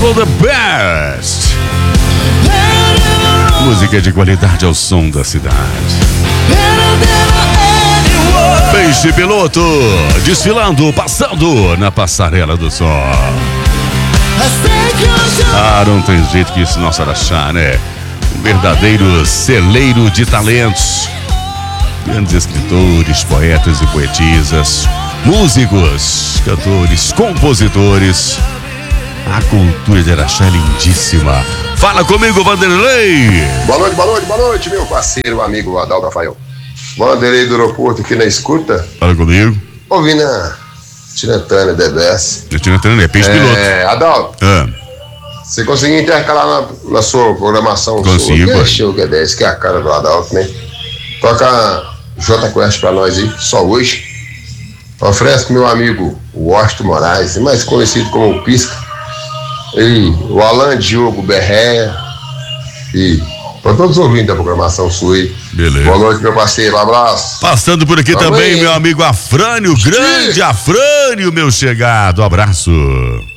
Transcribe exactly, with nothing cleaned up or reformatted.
Pablo The Best. Música de qualidade ao som da cidade. Peixe Piloto, desfilando, passando na passarela do sol. Ah, não tem jeito que isso não se achar, né? Um verdadeiro celeiro de talentos. Grandes escritores, poetas e poetisas, músicos, cantores, compositores. A cultura de Araxá é lindíssima. Fala comigo, Vanderlei. Boa noite, boa noite, boa noite, meu parceiro, amigo Adalto Rafael. Vanderlei do aeroporto aqui na escuta. Fala comigo. Ouvindo a Tina Turner, The Best. A Tina Turner é Peixe Piloto. É, Adalto. Ah. Você conseguiu intercalar na, na sua programação? Consigo. Sua, que é show que é desse, que é a cara do Adalto, né? Toca J Quest pra nós aí, só hoje. Oferece pro meu amigo Washington Moraes, mais conhecido como o Pisca. E o Alan Diogo Berréia. E para todos os ouvintes da programação sua aí. Beleza. Boa noite, meu parceiro. Abraço. Passando por aqui Vamos também, aí. meu amigo Afrânio, grande Afrânio, meu chegado. Abraço.